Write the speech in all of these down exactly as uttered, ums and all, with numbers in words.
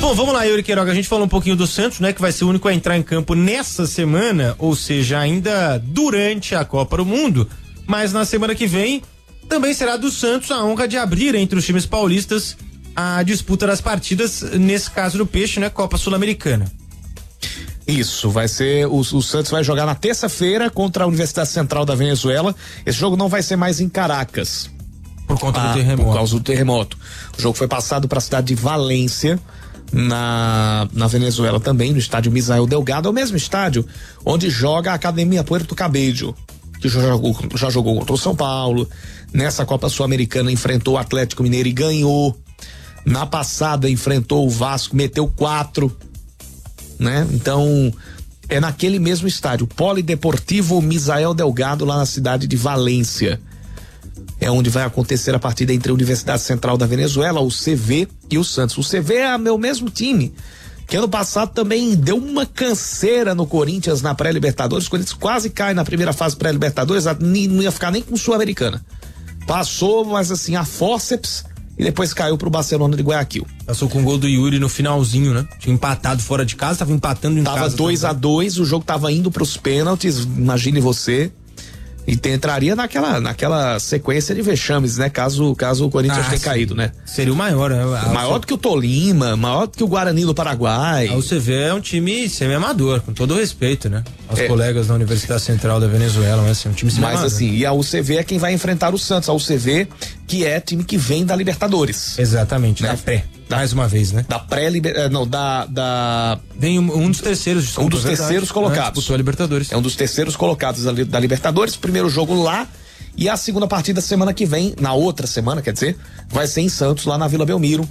Bom, vamos lá, Yuri Queiroga, a gente falou um pouquinho do Santos, né, que vai ser o único a entrar em campo nessa semana, ou seja, ainda durante a Copa do Mundo, mas na semana que vem também será do Santos a honra de abrir entre os times paulistas a disputa das partidas, nesse caso do Peixe, né, Copa Sul-Americana. Isso, vai ser, o, o Santos vai jogar na terça-feira contra a Universidade Central da Venezuela. Esse jogo não vai ser mais em Caracas. Por conta ah, do terremoto. Por causa do terremoto. O jogo foi passado para a cidade de Valência, na, na Venezuela também, no estádio Misael Delgado, é o mesmo estádio onde joga a Academia Puerto Cabello, que já jogou, já jogou contra o São Paulo. Nessa Copa Sul-Americana enfrentou o Atlético Mineiro e ganhou. Na passada enfrentou o Vasco, meteu quatro. Né? Então, é naquele mesmo estádio, Polideportivo Misael Delgado, lá na cidade de Valência. É onde vai acontecer a partida entre a Universidade Central da Venezuela, o C V e o Santos. O C V é meu mesmo time, que ano passado também deu uma canseira no Corinthians na pré-Libertadores. O Corinthians quase cai na primeira fase pré-Libertadores, não ia ficar nem com Sul-Americana. Passou, mas assim, a fórceps, e depois caiu pro Barcelona de Guayaquil. Passou com o gol do Yuri no finalzinho, né? Tinha empatado fora de casa, tava empatando em tava casa. Tava dois a dois, o jogo tava indo pros pênaltis, imagine você. E te, entraria naquela, naquela sequência de vexames, né? Caso, caso o Corinthians ah, tenha sim. caído, né? Seria o maior, né? Maior do que o Tolima, maior do que o Guarani do Paraguai. A U C V é um time semi-amador, com todo o respeito, né? Aos é. colegas da Universidade Central da Venezuela, mas assim, um time semi-amador. Mas assim, e a U C V é quem vai enfrentar o Santos, a U C V que é time que vem da Libertadores. Exatamente, né? da pré. Mais uma vez, né? Da pré não, da, da... Vem um, um dos terceiros. Um dos terceiros verdade, colocados. Disputou a Libertadores. É um dos terceiros colocados da, da Libertadores, primeiro jogo lá, e a segunda partida semana que vem, na outra semana, quer dizer, vai ser em Santos, lá na Vila Belmiro.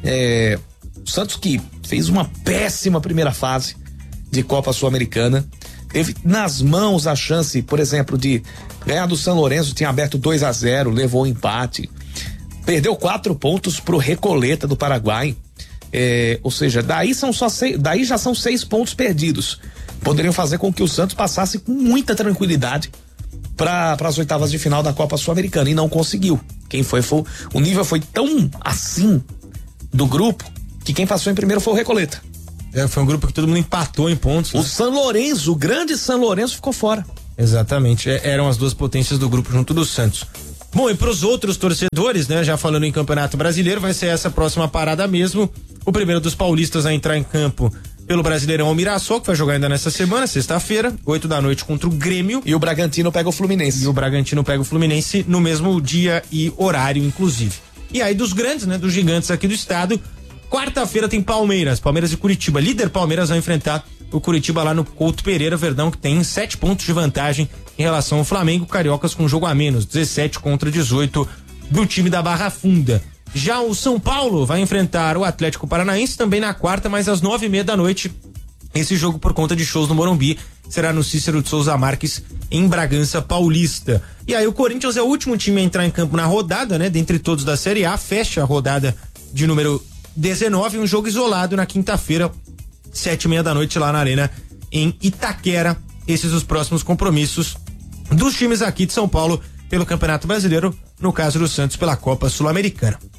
É, Santos que fez uma péssima primeira fase de Copa Sul-Americana, teve nas mãos a chance, por exemplo, de ganhar do São Lourenço, tinha aberto dois a zero, levou um empate. Perdeu quatro pontos pro Recoleta do Paraguai. É, ou seja, daí são só seis, daí já são seis pontos perdidos. Poderiam fazer com que o Santos passasse com muita tranquilidade para as oitavas de final da Copa Sul-Americana e não conseguiu. Quem foi, foi o nível foi tão assim do grupo que quem passou em primeiro foi o Recoleta. É, foi um grupo que todo mundo empatou em pontos. O né? São Lourenço, o grande São Lourenço ficou fora. Exatamente, é, eram as duas potências do grupo junto do Santos. Bom, e para os outros torcedores, né, já falando em Campeonato Brasileiro, vai ser essa próxima parada mesmo. O primeiro dos paulistas a entrar em campo pelo Brasileirão é o Mirassol, que vai jogar ainda nessa semana, sexta-feira, oito da noite contra o Grêmio. E o Bragantino pega o Fluminense. E o Bragantino pega o Fluminense no mesmo dia e horário, inclusive. E aí dos grandes, né, dos gigantes aqui do estado, quarta-feira tem Palmeiras, Palmeiras e Curitiba. Líder Palmeiras vai enfrentar o Curitiba lá no Couto Pereira, Verdão, que tem sete pontos de vantagem em relação ao Flamengo, Cariocas com um jogo a menos, dezessete contra dezoito do time da Barra Funda. Já o São Paulo vai enfrentar o Atlético Paranaense também na quarta, mas às nove e meia da noite. Esse jogo, por conta de shows no Morumbi, será no Cícero de Souza Marques, em Bragança Paulista. E aí o Corinthians é o último time a entrar em campo na rodada, né? Dentre todos da Série A, fecha a rodada de número dezenove, um jogo isolado na quinta-feira, sete e meia da noite lá na Arena, em Itaquera. Esses os próximos compromissos dos times aqui de São Paulo pelo Campeonato Brasileiro, no caso do Santos pela Copa Sul-Americana.